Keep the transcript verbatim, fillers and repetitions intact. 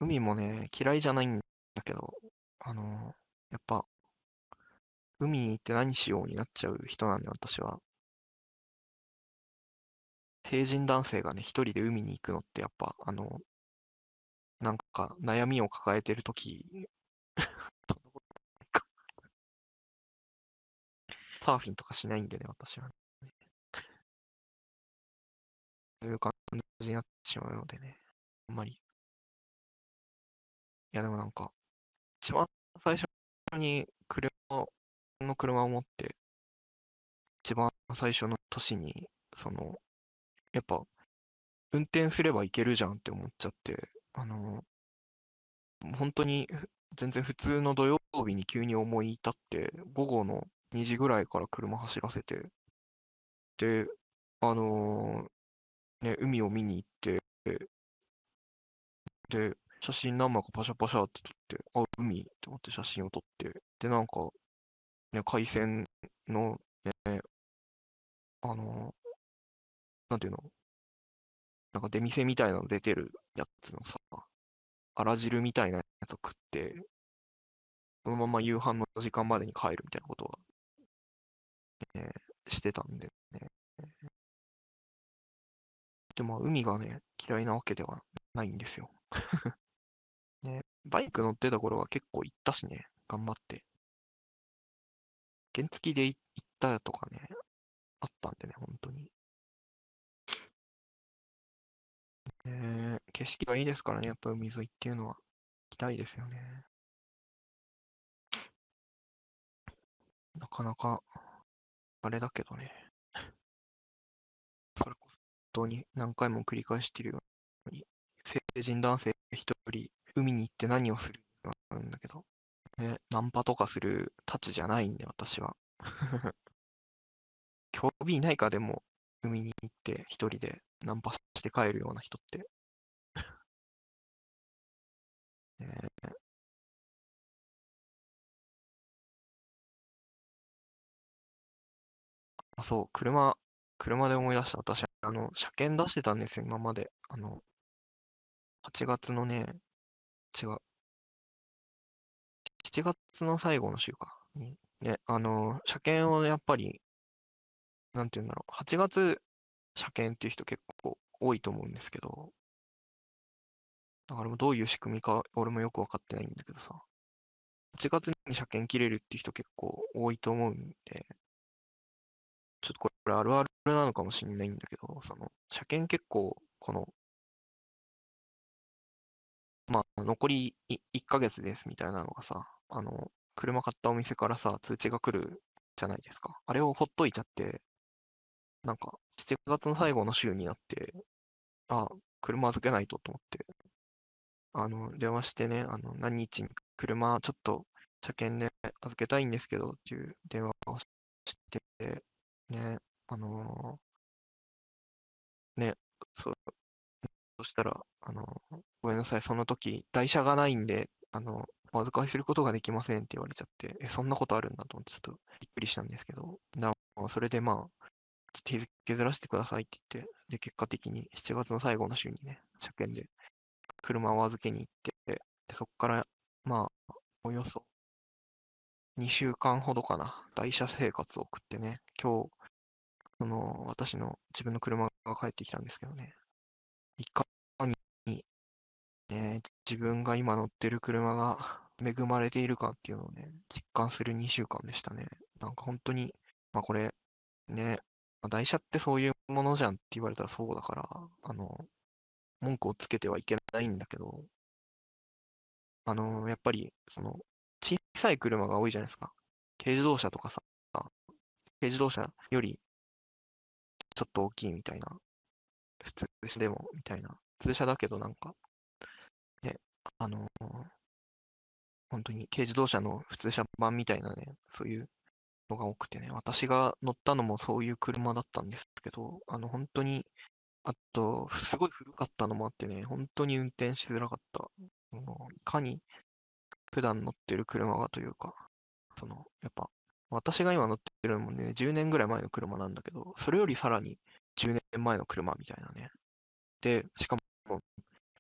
海もね、嫌いじゃないんだけど、あの、やっぱ、海に行って何しようになっちゃう人なんで、私は。成人男性がね、一人で海に行くのって、やっぱ、あの、なんか、悩みを抱えてるとき、サーフィンとかしないんでね、私は。そういう感じになってしまうのでね、あんまり。いや、でもなんか、一番最初に車を、の車を持って、一番最初の年に、その、やっぱ、運転すればいけるじゃんって思っちゃって、あの、本当に全然普通の土曜日に急に思い立って、午後のにじぐらいから車走らせて、で、あのーね、海を見に行って、で、写真何枚かパシャパシャって撮って、あ、海って思って写真を撮って、で、なんか、ね、海鮮の、ね、あのーなんていうの、なんか出店みたいなの出てるやつのさ、あら汁みたいなやつを食って、そのまま夕飯の時間までに帰るみたいなことは、ね、してたんでね。でも、まあ海がね、嫌いなわけではないんですよ。ね、バイク乗ってた頃は結構行ったしね、頑張って。原付で行ったとかね、あったんでね、本当に。えー、景色がいいですからね、やっぱ海沿いっていうのは。行きたいですよね。なかなか、あれだけどね、それこそ本当に何回も繰り返してるように、成人男性一人、海に行って何をするのなんだけど、ね、ナンパとかするたちじゃないんで、私は。興味ないか、でも、海に行って一人でナンパして帰るような人って。ね、あ、そう、車、車で思い出した。私、あの、車検出してたんですよ、今まで。あの、はちがつのね、違う、しちがつの最後の週か。に、ね、あの、車検をやっぱり、なんて言うんだろう、はちがつ車検っていう人結構多いと思うんですけど、だからもうどういう仕組みか、俺もよくわかってないんだけどさ、はちがつに車検切れるっていう人結構多いと思うんで、ちょっとこれあるあるなのかもしれないんだけど、その、車検結構、この、まあ、残りいいっかげつですみたいなのがさ、あの、車買ったお店からさ、通知が来るじゃないですか。あれをほっといちゃって、なんか、しちがつの最後の週になって、あ、車預けないとと思って、あの、電話してね、あの、何日に車ちょっと車検で預けたいんですけどっていう電話をして、ね、あのーね、そう、そしたら、あの、ごめんなさい、その時、台車がないんで、あの、お預かりすることができませんって言われちゃって、え、そんなことあるんだと思って、ちょっとびっくりしたんですけど、なそれでまあ、ちょっと日付ずらしてくださいって言って、で、結果的にしちがつの最後の週にね、車検で車を預けに行って、で、そこから、まあ、およそにしゅうかんほどかな、台車生活を送ってね、今日、その、私の自分の車が帰ってきたんですけどね、いかにね、自分が今乗ってる車が恵まれているかっていうのをね、実感するにしゅうかんでしたね。なんか本当に、まあこれ、ね、まあ台車ってそういうものじゃんって言われたらそうだから、あの、文句をつけてはいけないんだけど、あの、やっぱり、その、小さい車が多いじゃないですか。軽自動車とかさ、軽自動車よりちょっと大きいみたいな、普通車でもみたいな、普通車だけどなんか、ね、あの、本当に軽自動車の普通車版みたいなね、そういうのが多くてね、私が乗ったのもそういう車だったんですけど、あの、本当に、あと、すごい古かったのもあってね、本当に運転しづらかった。もういかに普段乗ってる車がというか、その、やっぱ、私が今乗ってるのもね、じゅうねんぐらい前の車なんだけど、それよりさらにじゅうねんまえの車みたいなね。で、しかも、